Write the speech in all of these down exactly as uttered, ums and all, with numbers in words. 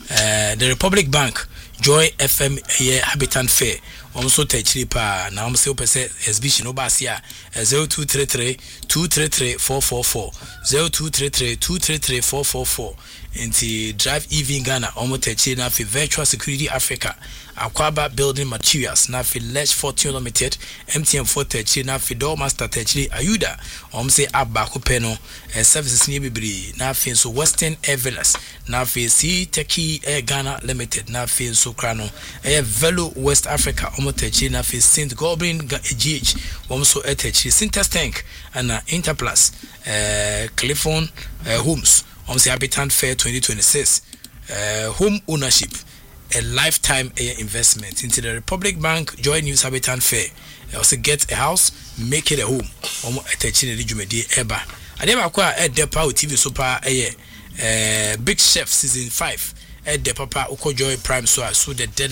uh, the Republic Bank Joy F M uh, Habitant Fair also techri pa na um say opese exhibition obasia zero two three three two three three four four four zero two three three two three three four four four into Drive E V Ghana omo techri na fi Virtual Security Africa Akwaba Building Materials na fi Ledge Fortune Limited M T N four techri na fi Door Master techri Ayuda om say abako peno uh, services ni bibiri na fi so Western Everlas na fi C Techie Air Ghana Limited na fi so krano eh Velo West Africa omo techri na fi Saint Gobain G H omo so techri Sintex Tank and uh, Interplus uh, Clifton uh, Homes on the Habitant Fair twenty twenty-six uh, home ownership a lifetime uh, investment into the Republic Bank Joy News Habitant Fair. Also get a house, make it a home. Omo etechine ejumedi eba adeba kwa e depa o T V super eh uh, Big Chef season five e depa pa uko Joy Prime so so the dead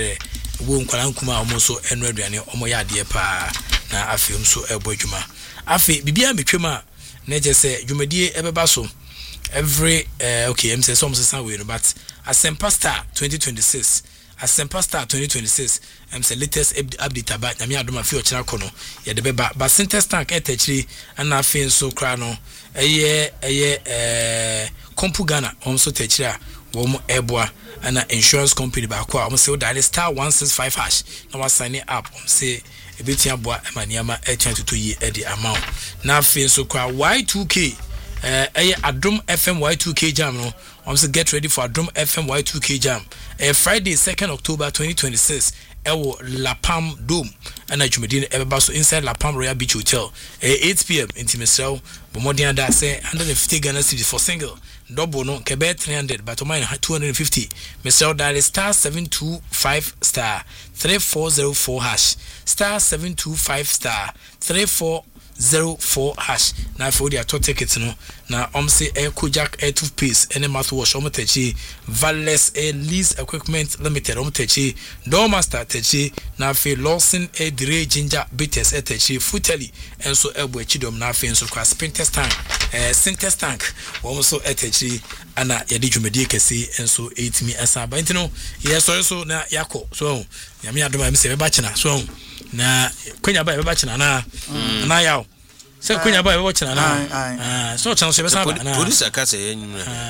wo nkwala nkuma omo so eno aduane omo ya de pa na afem so ebo adwuma afi bibia metwema na je se dwumadi ebeba so every uh, okay I'm saying some say we but Asempa Star twenty twenty-six Asempa Star twenty twenty-six I'm say latest update about na me adoma fi ochina kono ye de beba but Sintex Tank etechiri ana afin so kra no eye eye eh Kompu Ghana om so techiri a wo mo eboa ana insurance company ba kwa om say o dial star one six five hash na wa sign up om say ebetia boa emaniama e twenty two ye e the amount na afin so kra Y two K eh uh, Adom F M Y two K jam no also get ready for Adom F M Y two K jam uh, Friday second October twenty twenty-six ewo La Palm Dome and ajumedin ebeba so inside La Palm Royal Beach Hotel uh, eight p m intimesel bomodian da say one hundred fifty Ghana cedis for single double no kebe three hundred but mine two hundred fifty mesel dial star seven two five star three four zero four hash star seven two five star three four zero four hash na for their top tickets no na om say air kojak air toothpaste and mouthwash om techi Vales Air Lease Equipment Limited om techi Door Master techi na fe Lawson Air Dre Ginger Bitters techi Futeli and so elbow chidom na fe so kwa Sintex Tank eh Sintex Tank om so techi ana yadi dwumadi kesi and so eight me asa ba ntino yes so so na yako so nyame adoma me se be ba china so na kwenya ba be ba china na na yawo se kwenya ba be ba china na ah so chance be sa ba na producer ka se yen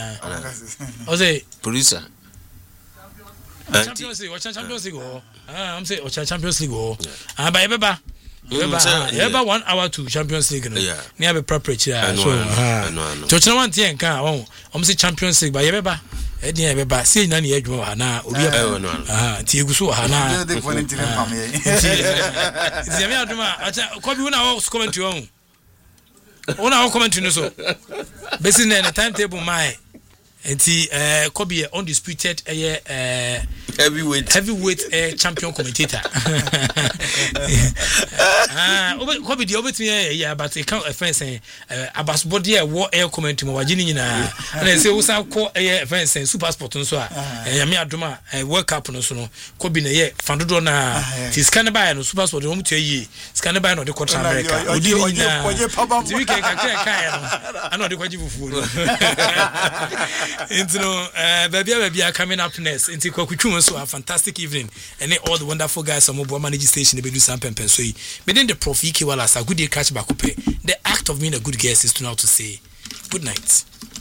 o say producer Champions League o Champions League o ah am say o Champions League o ah ba be ba be ba one hour to Champions League no ni be preparatory so ah to china wan tie nka won am say Champions League ba ye be ba e dia be ba se na ne adwuma ha na obi ah ti eguso ha na de fone ntire pam ye ti me adwuma acha ko bi una wo comment won una wo comment no so besi na timetable mai enti eh ko bi undisputed eh eh heavyweight heavyweight uh, champion commentator ah obi ko bi di obetumi ya but e kan offense eh abas body e wo air comment mo wagini nyina na se wo sa ko eh offense super sport no so a ya me adoma world cup no so no ko bi na ye fandodo na ti scan by no super sport no mutu yi scan by no de contra America odi nyina ti week ka ka ka ya no ana de kwaji fufu no into no eh babia babia coming up next into kwakutwu so a fantastic evening and all the wonderful guys from Obo Managing Station they do some pempen so within the Prof Ike Wallace a good day catch back up. The act of being a good guest is to now to say good night.